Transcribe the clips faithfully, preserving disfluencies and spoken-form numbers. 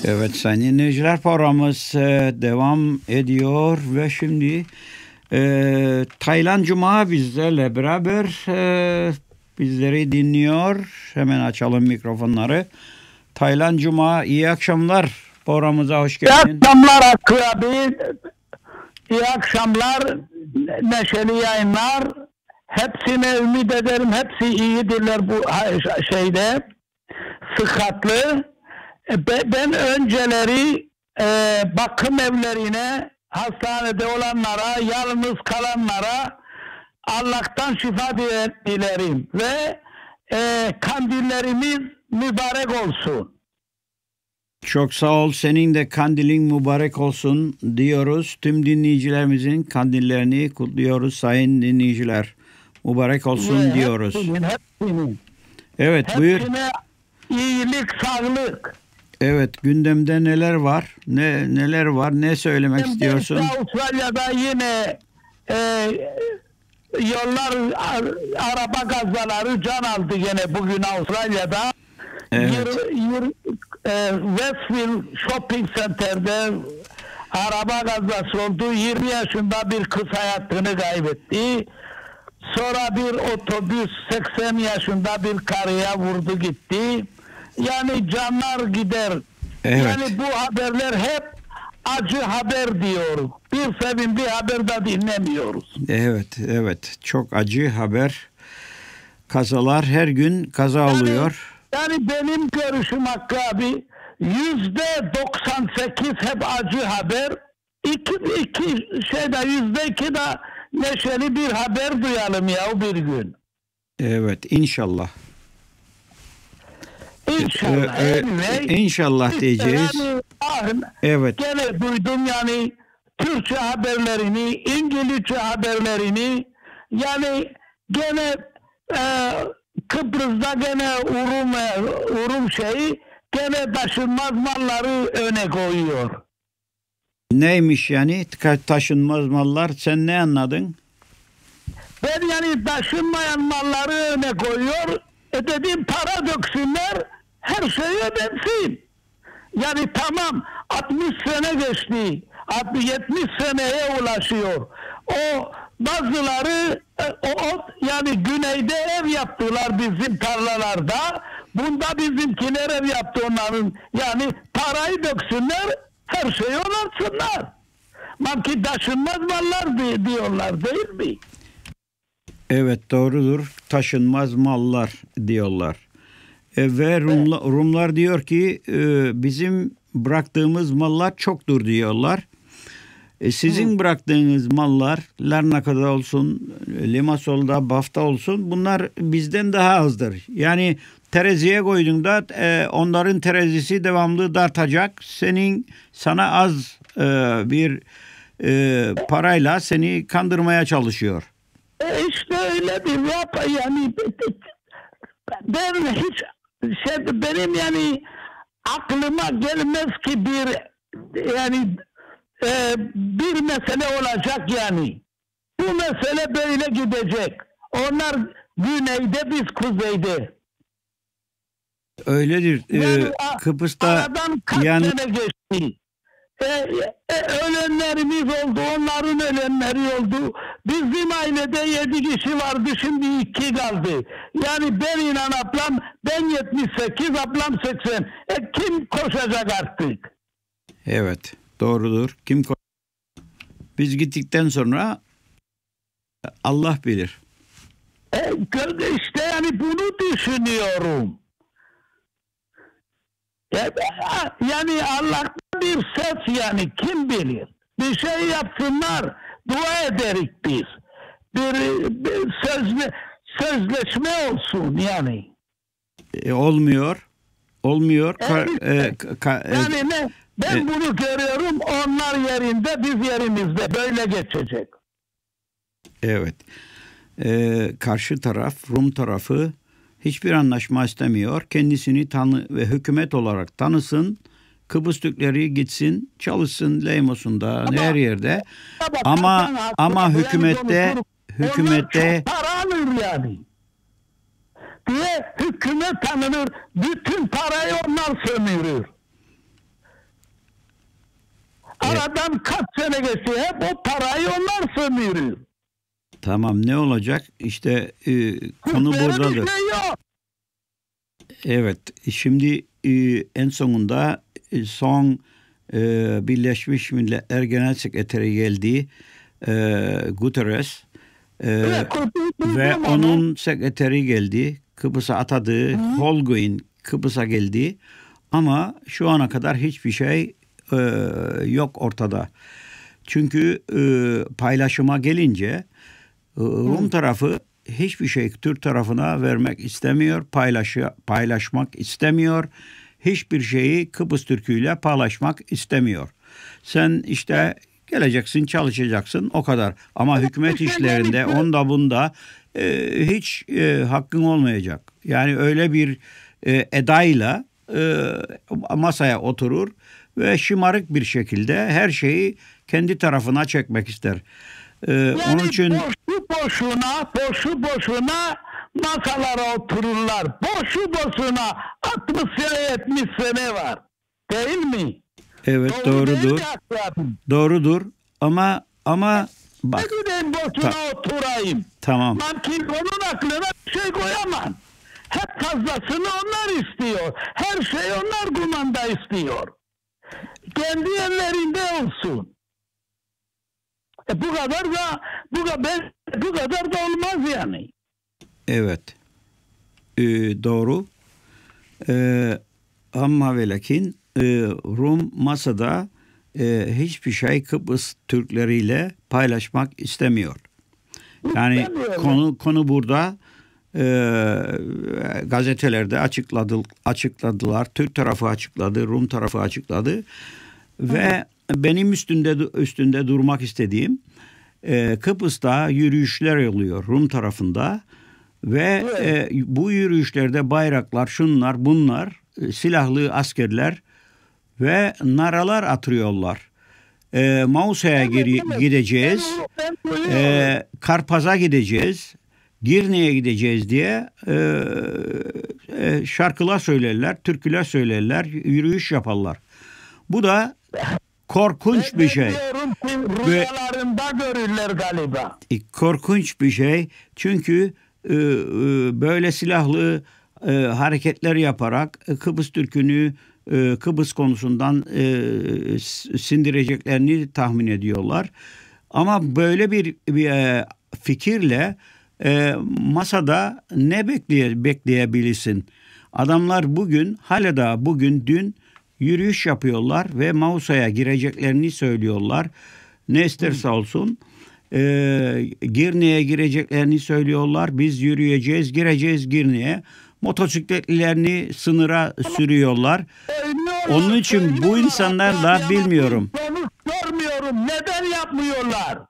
Evet sayın dinleyiciler, programımız e, devam ediyor ve şimdi e, Taylan Cuma bizlerle beraber e, bizleri dinliyor. Hemen açalım mikrofonları. Taylan Cuma, iyi akşamlar, programımıza hoş geldin. İyi akşamlar Hakkı abi. İyi akşamlar, neşeli yayınlar. Hepsine ümit ederim. Hepsi iyidirler bu şeyde. Sıhhatli. Ben önceleri e, bakım evlerine, hastanede olanlara, yalnız kalanlara Allah'tan şifa dilerim ve e, kandillerimiz mübarek olsun. Çok sağ ol. Senin de kandilin mübarek olsun diyoruz. Tüm dinleyicilerimizin kandillerini kutluyoruz sayın dinleyiciler. Mübarek olsun ve diyoruz. Hepsinin, hepsinin. Evet, Hepsine buyur. iyilik, sağlık. Evet, gündemde neler var? Ne neler var? Ne söylemek Hem de istiyorsun? işte Avustralya'da yine e, yollar, araba kazaları can aldı yine bugün Avustralya'da. Evet. Yır, yır, e, Westfield Shopping Center'de araba kazası oldu. yirmi yaşında bir kız hayatını kaybetti. Sonra bir otobüs seksen yaşında bir karıya vurdu gitti. Yani canlar gider. Evet. Yani bu haberler hep acı haber diyor. Bir sevinçli haber de dinlemiyoruz. Evet, evet. Çok acı haber. Kazalar, her gün kaza Yani, oluyor. yani benim görüşüm Hakkı abi, yüzde doksan sekiz hep acı haber. İki, iki şeyde yüzde iki de neşeli bir haber duyalım ya bir gün. Evet, inşallah. İnşallah. Ee, e, Anyway, inşallah işte diyeceğiz. yani, ah, Evet. gene duydum yani Türkçe haberlerini, İngilizce haberlerini, yani gene e, Kıbrıs'ta gene Urum, Urum şeyi gene taşınmaz malları öne koyuyor. Neymiş yani taşınmaz mallar? Sen ne anladın? Ben yani taşınmayan malları öne koyuyor. E dedim para döksünler, her şey ödensin. Yani tamam altmış sene geçti. altmış yetmiş seneye ulaşıyor. O bazıları o, o yani güneyde ev yaptılar bizim tarlalarda. Bunda bizimkiler ev yaptı onların. Yani parayı döksünler, her şeyi olansınlar. Belki taşınmaz mallar diyorlar değil mi? Evet, doğrudur. Taşınmaz mallar diyorlar. E, ve Rumla, Rumlar diyor ki e, bizim bıraktığımız mallar çoktur diyorlar. E, sizin Hı. bıraktığınız mallar Larnaka'da olsun, Limassol'da, Baf'ta olsun, bunlar bizden daha azdır. Yani tereziye koyduğunda e, onların terezisi devamlı dartacak. Senin sana az e, bir e, parayla seni kandırmaya çalışıyor. E işte öyle bir yap yani ben hiç şey, benim yani aklıma gelmez ki bir yani e, bir mesele olacak yani. Bu mesele böyle gidecek. Onlar güneyde, biz kuzeyde. Öyledir. Yani ee, Kıbrıs'ta aradan kaç yani sene geçti. E, e, ölenlerimiz oldu, onların ölenleri oldu. Bizim ailede yedi kişi vardı, şimdi iki kaldı. Yani ben inan ablam, ben yetmiş sekiz, ablam seksen. E, kim koşacak artık? Evet, doğrudur. Kim ko- Biz gittikten sonra Allah bilir. E, işte yani bunu düşünüyorum. Yani Allah'tan bir ses yani kim bilir. Bir şey yapsınlar, dua ederiz biz. Bir, bir sözle, sözleşme olsun yani. E, olmuyor. Olmuyor. E, Ka- işte, e, ka- yani ne? Ben e, bunu görüyorum, onlar yerinde, biz yerimizde. Böyle geçecek. Evet. E, karşı taraf, Rum tarafı hiçbir anlaşma istemiyor. Kendisini tanı ve hükümet olarak tanısın. Kıbrıs Türkleri gitsin, çalışsın Leymos'unda, Ama, her yerde. ama Ama ama yani hükümette hükümette onlar çok para alır yani. Diye hükümet tanınır, bütün parayı onlar sömürür. Aradan kaç sene geçti, hep o parayı onlar sömürüyor. Tamam, ne olacak? İşte e, konu Türklere buradadır. bir şey yok. Evet, şimdi e, en sonunda e, son e, Birleşmiş Milletler Genel Sekreteri geldi, e, Guterres, e, Evet, kurtuldum ve ama onun sekreteri geldi, Kıbrıs'a atadığı Holguin Kıbrıs'a geldi, ama şu ana kadar hiçbir şey e, yok ortada. Çünkü e, paylaşıma gelince e, Rum tarafı hiçbir şey Türk tarafına vermek istemiyor, paylaşı, paylaşmak istemiyor. Hiçbir şeyi Kıbrıs Türk'üyle paylaşmak istemiyor. Sen işte geleceksin, çalışacaksın, o kadar. Ama hükümet işlerinde, onda bunda e, hiç e, hakkın olmayacak. Yani öyle bir e, edayla e, masaya oturur ve şımarık bir şekilde her şeyi kendi tarafına çekmek ister. E, yani onun için boşu boşuna, boşu boşuna masalara otururlar. Boşu boşuna altmış sene, yetmiş sene var. Değil mi? evet, Doğru değil doğrudur. mi Akram? Doğrudur. Ama ama Ne bak, gideyim boşuna oturayım. tamam. Ben ki onun aklına bir şey koyamam. Hep fazlasını onlar istiyor. Her şey onlar kumanda istiyor. Kendi ellerinde olsun. E bu kadar da bu kadar bu kadar da olmaz yani. Evet. Ee, doğru. Ee, ama ve lakin e, Rum masada e, hiçbir şey Kıbrıs Türkleriyle paylaşmak istemiyor. Yani İstemiyorlar. konu konu burada e, gazetelerde açıkladı, açıkladılar. Türk tarafı açıkladı, Rum tarafı açıkladı. Ve benim üstünde üstünde durmak istediğim, e, Kıbrıs'ta yürüyüşler oluyor Rum tarafında ve Evet. e, bu yürüyüşlerde bayraklar, şunlar, bunlar, e, silahlı askerler ve naralar atıyorlar. E, Mausa'ya Evet, giri- evet. gideceğiz, Ben, ben duyuyorum. e, Karpaz'a gideceğiz, Girne'ye gideceğiz diye e, e, şarkılar söylerler, türküler söylerler, yürüyüş yaparlar. Bu da korkunç Ben bir şey. diyorum ki rüyalarında görürler galiba. E, Korkunç bir şey. Çünkü e, e, böyle silahlı e, hareketler yaparak e, Kıbrıs Türk'ünü e, Kıbrıs konusundan e, s- sindireceklerini tahmin ediyorlar. Ama böyle bir, bir e, fikirle e, masada ne bekleye, bekleyebilirsin? Adamlar bugün, hala da bugün, dün yürüyüş yapıyorlar ve Mausa'ya gireceklerini söylüyorlar. Ne isterse olsun. E, Girne'ye gireceklerini söylüyorlar. Biz yürüyeceğiz, gireceğiz Girne'ye. Motosikletlerini sınıra sürüyorlar. Söylüyorlar, Onun için bu söylüyorlar. insanlar da Ama bilmiyorum. sonuç görmüyorum. Neden yapmıyorlar?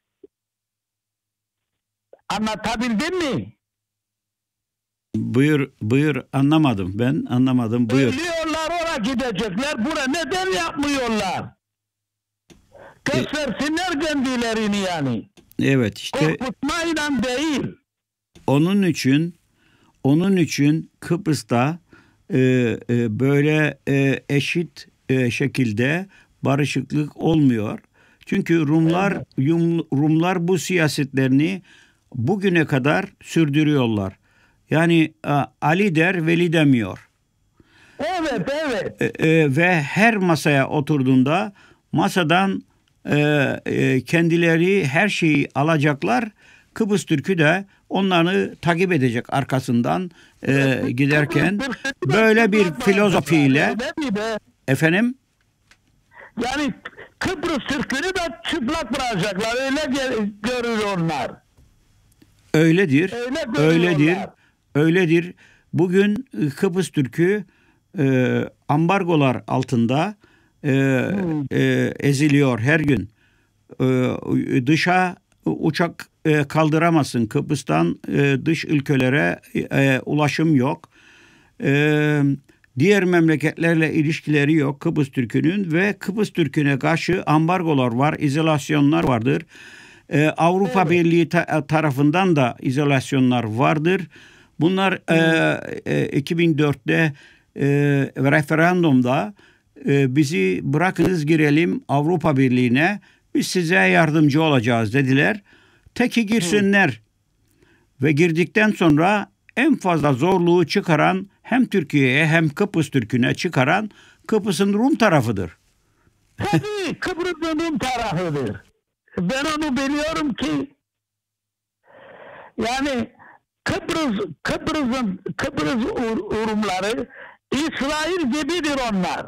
Anlatabildim mi? Buyur, buyur, anlamadım. Ben anlamadım. Buyur. Söylüyorlar, oraya gidecekler. Bura neden yapmıyorlar? Göstersinler kendilerini yani. Evet, işte Korkutmayla değil. onun için onun için Kıbrıs'ta e, e, böyle e, eşit e, şekilde barışıklık olmuyor. Çünkü Rumlar Yum- Rumlar bu siyasetlerini bugüne kadar sürdürüyorlar. Yani e, Ali der, Veli demiyor. Evet, evet. E, e, ve her masaya oturduğunda masadan e, e, kendileri her şeyi alacaklar. Kıbrıs Türk'ü de onları takip edecek arkasından e, giderken. Böyle bir filozofiyle Öyle mi be? efendim, Yani Kıbrıs Türk'ünü de çıplak bırakacaklar. Öyle gel- görür onlar. öyledir. Öyle görüyorlar. Öyledir. Öyledir. Bugün e, Kıbrıs Türk'ü e, ambargolar altında e, e, eziliyor her gün. E, dışa uçak e, kaldıramazsın. Kıbrıs'tan e, dış ülkelere e, ulaşım yok. E, diğer memleketlerle ilişkileri yok Kıbrıs Türk'ünün ve Kıbrıs Türk'üne karşı ambargolar var, izolasyonlar vardır. E, Avrupa Evet. Birliği ta- tarafından da izolasyonlar vardır. Bunlar e, e, iki bin dörtte e, referandumda e, bizi bırakınız girelim Avrupa Birliği'ne, biz size yardımcı olacağız dediler. Teki girsinler. Ve girdikten sonra en fazla zorluğu çıkaran, hem Türkiye'ye hem Kıbrıs Türk'üne çıkaran Kıbrıs'ın Rum tarafıdır. Tabii Kıbrıs'ın Rum tarafıdır. Ben onu biliyorum ki yani Kıbrıs Kıbrıs'ın Kıbrıs Rumları İsrail gibidir onlar.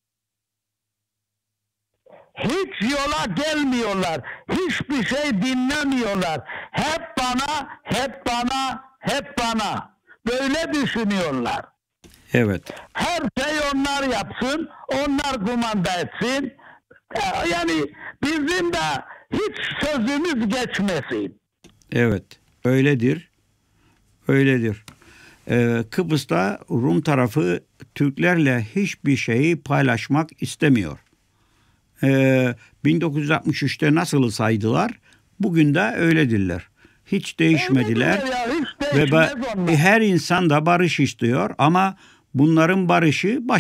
Hiç yola gelmiyorlar. Hiçbir şey dinlemiyorlar. Hep bana, hep bana, hep bana. Böyle düşünüyorlar. Evet. Her şey onlar yapsın, onlar kumanda etsin. Yani bizim de hiç sözümüz geçmesin. Evet. Öyledir. Öyledir. Ee, Kıbrıs'ta Rum tarafı Türklerle hiçbir şeyi paylaşmak istemiyor. Ee, bin dokuz yüz altmış üçte nasıl saydılar? Bugün de öyledirler. Hiç değişmediler. Ya, hiç Ve değişmez ba- onlar. her insan da barış istiyor ama bunların barışı baş